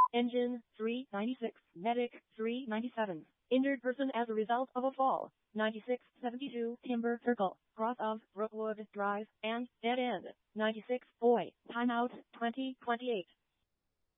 Engine 396, medic 397. Injured person as a result of a fall. 9672 Timber Circle, cross of Brookwood Drive and dead end. 96 Boy, timeout 2028.